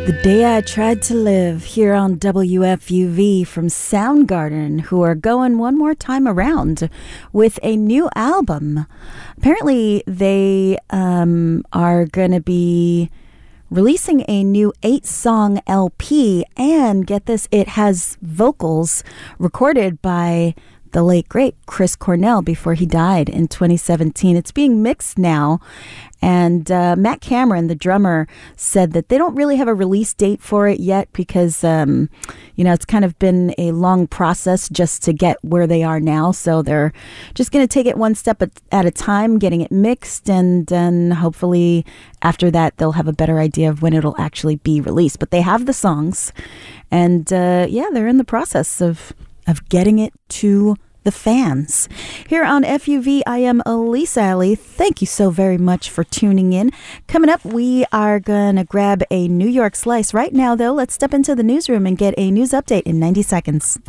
The Day I Tried to Live here on WFUV from Soundgarden, who are going one more time around with a new album. Apparently, they are going to be releasing a new 8-song LP, and get this, it has vocals recorded by the late, great Chris Cornell before he died in 2017. It's being mixed now, and Matt Cameron, the drummer, said that they don't really have a release date for it yet because, it's kind of been a long process just to get where they are now. So they're just going to take it one step at a time, getting it mixed, and then hopefully after that they'll have a better idea of when it'll actually be released. But they have the songs, and they're in the process of getting it to the fans. Here on FUV, I am Elisa Alley. Thank you so very much for tuning in. Coming up, we are going to grab a New York slice. Right now, though, let's step into the newsroom and get a news update in 90 seconds.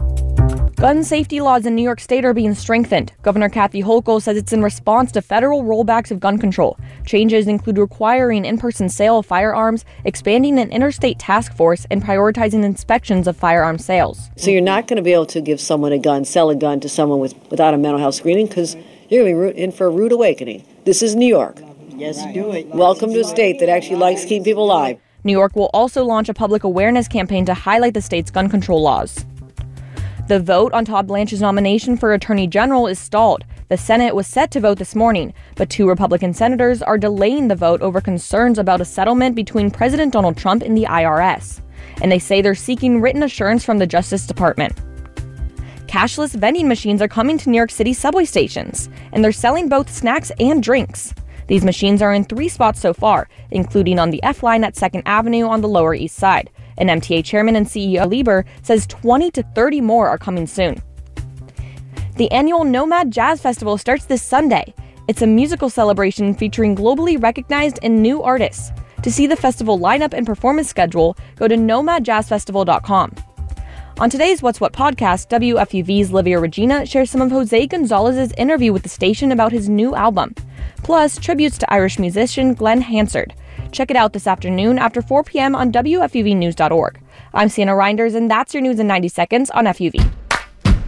Gun safety laws in New York State are being strengthened. Governor Kathy Hochul says it's in response to federal rollbacks of gun control. Changes include requiring in-person sale of firearms, expanding an interstate task force, and prioritizing inspections of firearm sales. So you're not going to be able to give someone a gun, sell a gun to someone without a mental health screening, because you're going to be in for a rude awakening. This is New York. Yes, do it. Welcome to a state that actually likes keeping people alive. New York will also launch a public awareness campaign to highlight the state's gun control laws. The vote on Todd Blanche's nomination for Attorney General is stalled. The Senate was set to vote this morning, but 2 Republican senators are delaying the vote over concerns about a settlement between President Donald Trump and the IRS. And they say they're seeking written assurance from the Justice Department. Cashless vending machines are coming to New York City subway stations, and they're selling both snacks and drinks. These machines are in 3 spots so far, including on the F line at 2nd Avenue on the Lower East Side. And MTA chairman and CEO Lieber says 20 to 30 more are coming soon. The annual Nomad Jazz Festival starts this Sunday. It's a musical celebration featuring globally recognized and new artists. To see the festival lineup and performance schedule, go to nomadjazzfestival.com. On today's What's What podcast, WFUV's Livia Regina shares some of Jose Gonzalez's interview with the station about his new album, plus tributes to Irish musician Glenn Hansard. Check it out this afternoon after 4 p.m. on WFUVnews.org. I'm Sienna Reinders, and that's your news in 90 seconds on FUV.